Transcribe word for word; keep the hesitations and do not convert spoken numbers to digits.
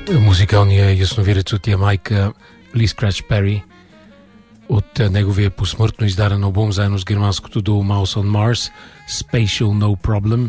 музикалния ясновидец от Ямайка Ли Скрач Пери от неговия посмъртно издаден албум заедно с германското дуо Mouse on Mars Spatial No Problem.